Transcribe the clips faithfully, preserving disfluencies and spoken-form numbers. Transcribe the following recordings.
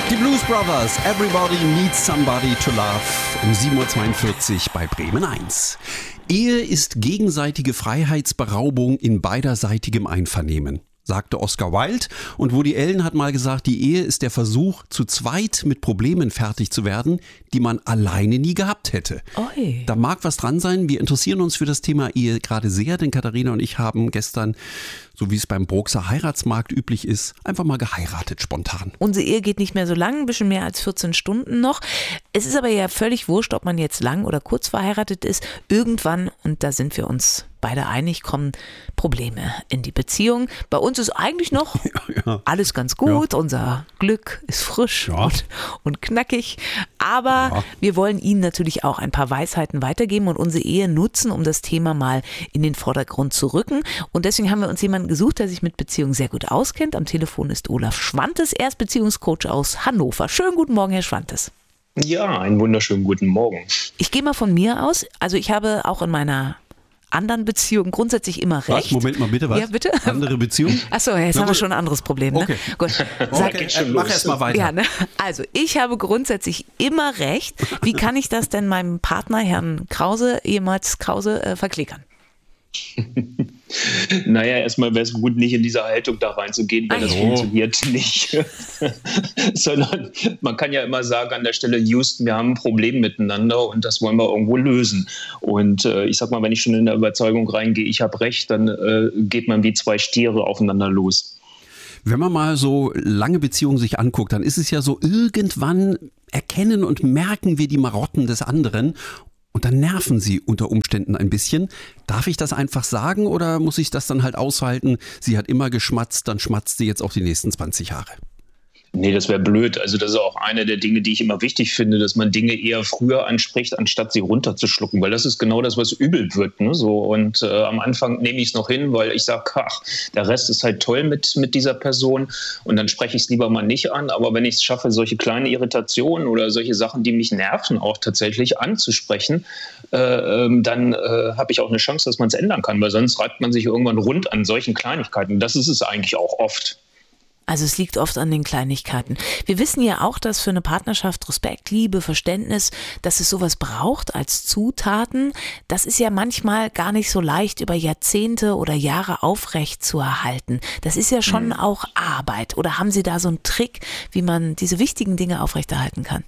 Die Blues Brothers, Everybody Needs Somebody to Love, um sieben Uhr zweiundvierzig bei Bremen eins. Ehe ist gegenseitige Freiheitsberaubung in beiderseitigem Einvernehmen, sagte Oscar Wilde. Und Woody Allen hat mal gesagt, die Ehe ist der Versuch, zu zweit mit Problemen fertig zu werden, die man alleine nie gehabt hätte. Oi. Da mag was dran sein. Wir interessieren uns für das Thema Ehe gerade sehr, denn Katharina und ich haben gestern, so wie es beim Bruxer Heiratsmarkt üblich ist, einfach mal geheiratet, spontan. Unsere Ehe geht nicht mehr so lang, ein bisschen mehr als vierzehn Stunden noch. Es ist aber ja völlig wurscht, ob man jetzt lang oder kurz verheiratet ist. Irgendwann, und da sind wir uns beide einig, kommen Probleme in die Beziehung. Bei uns ist eigentlich noch ja, ja. alles ganz gut. Ja. Unser Glück ist frisch ja. und, und knackig. Aber ja. wir wollen Ihnen natürlich auch ein paar Weisheiten weitergeben und unsere Ehe nutzen, um das Thema mal in den Vordergrund zu rücken. Und deswegen haben wir uns jemanden gesucht, der sich mit Beziehungen sehr gut auskennt. Am Telefon ist Olaf Schwantes, er ist Beziehungscoach aus Hannover. Schönen guten Morgen, Herr Schwantes. Ja, einen wunderschönen guten Morgen. Ich gehe mal von mir aus. Also ich habe auch in meiner anderen Beziehungen grundsätzlich immer recht. Was? Moment mal, bitte, was? Ja, bitte? Andere Beziehung? Achso, jetzt Na, haben wir gut. schon ein anderes Problem. Ne? Okay. Gut. Sag, okay, äh, mach erst mal weiter. Ja, ne? Also, ich habe grundsätzlich immer recht. Wie kann ich das denn meinem Partner, Herrn Krause, ehemals Krause, äh, verklickern? Naja, erstmal wäre es gut, nicht in diese Haltung da reinzugehen, weil Ach das so. funktioniert nicht. Sondern man kann ja immer sagen an der Stelle, Houston, wir haben ein Problem miteinander und das wollen wir irgendwo lösen. Und äh, ich sag mal, wenn ich schon in der Überzeugung reingehe, ich habe recht, dann äh, geht man wie zwei Stiere aufeinander los. Wenn man mal so lange Beziehungen sich anguckt, dann ist es ja so, irgendwann erkennen und merken wir die Marotten des anderen und dann nerven sie unter Umständen ein bisschen. Darf ich das einfach sagen oder muss ich das dann halt aushalten? Sie hat immer geschmatzt, dann schmatzt sie jetzt auch die nächsten zwanzig Jahre. Nee, das wäre blöd. Also das ist auch eine der Dinge, die ich immer wichtig finde, dass man Dinge eher früher anspricht, anstatt sie runterzuschlucken, weil das ist genau das, was übel wird. Ne? So, und äh, am Anfang nehme ich es noch hin, weil ich sage, ach, der Rest ist halt toll mit, mit dieser Person und dann spreche ich es lieber mal nicht an. Aber wenn ich es schaffe, solche kleine Irritationen oder solche Sachen, die mich nerven, auch tatsächlich anzusprechen, äh, ähm, dann äh, habe ich auch eine Chance, dass man es ändern kann, weil sonst reibt man sich irgendwann rund an solchen Kleinigkeiten. Das ist es eigentlich auch oft. Also es liegt oft an den Kleinigkeiten. Wir wissen ja auch, dass für eine Partnerschaft Respekt, Liebe, Verständnis, dass es sowas braucht als Zutaten. Das ist ja manchmal gar nicht so leicht über Jahrzehnte oder Jahre aufrecht zu erhalten. Das ist ja schon mhm. auch Arbeit. Oder haben Sie da so einen Trick, wie man diese wichtigen Dinge aufrechterhalten kann?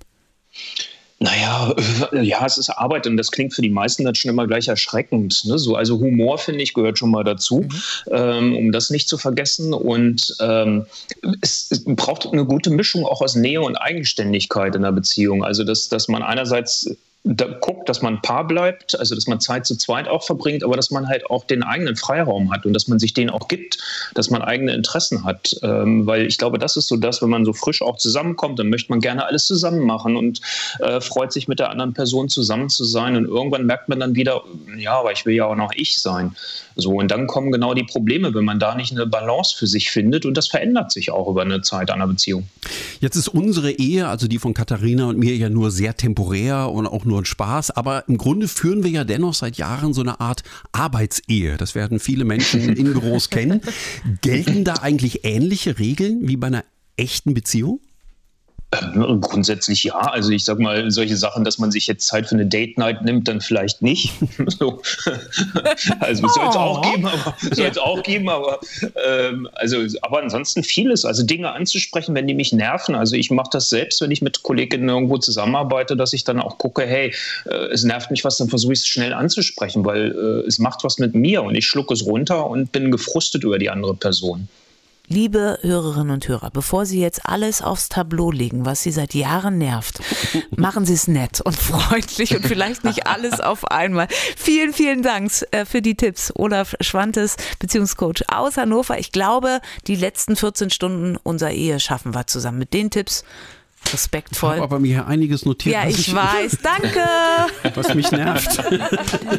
Naja, ja, es ist Arbeit und das klingt für die meisten dann schon immer gleich erschreckend. Ne? So, also Humor, finde ich, gehört schon mal dazu, mhm. ähm, um das nicht zu vergessen. Und ähm, es, es braucht eine gute Mischung auch aus Nähe und Eigenständigkeit in der Beziehung. Also, dass, dass man einerseits da guckt, dass man ein Paar bleibt, also dass man Zeit zu zweit auch verbringt, aber dass man halt auch den eigenen Freiraum hat und dass man sich den auch gibt, dass man eigene Interessen hat. Ähm, weil ich glaube, das ist so das, wenn man so frisch auch zusammenkommt, dann möchte man gerne alles zusammen machen und äh, freut sich mit der anderen Person zusammen zu sein und irgendwann merkt man dann wieder, ja, aber ich will ja auch noch ich sein. So, und dann kommen genau die Probleme, wenn man da nicht eine Balance für sich findet und das verändert sich auch über eine Zeit einer Beziehung. Jetzt ist unsere Ehe, also die von Katharina und mir, ja nur sehr temporär und auch nur ein Spaß, aber im Grunde führen wir ja dennoch seit Jahren so eine Art Arbeitsehe. Das werden viele Menschen in Büros kennen. Gelten da eigentlich ähnliche Regeln wie bei einer echten Beziehung? Ähm, grundsätzlich ja, also ich sag mal, solche Sachen, dass man sich jetzt Zeit für eine Date-Night nimmt, dann vielleicht nicht. So. Also es soll es auch geben, aber, soll es auch geben, aber, ähm, also, aber ansonsten vieles, also Dinge anzusprechen, wenn die mich nerven. Also ich mache das selbst, wenn ich mit Kolleginnen irgendwo zusammenarbeite, dass ich dann auch gucke, hey, äh, es nervt mich was, dann versuche ich es schnell anzusprechen, weil äh, es macht was mit mir und ich schlucke es runter und bin gefrustet über die andere Person. Liebe Hörerinnen und Hörer, bevor Sie jetzt alles aufs Tableau legen, was Sie seit Jahren nervt, machen Sie es nett und freundlich und vielleicht nicht alles auf einmal. Vielen, vielen Dank für die Tipps. Olaf Schwantes, Beziehungscoach aus Hannover. Ich glaube, die letzten vierzehn Stunden unserer Ehe schaffen wir zusammen mit den Tipps. Respektvoll. Ich habe aber mir hier einiges notiert. Ja, ich, ich weiß. Danke. Was mich nervt.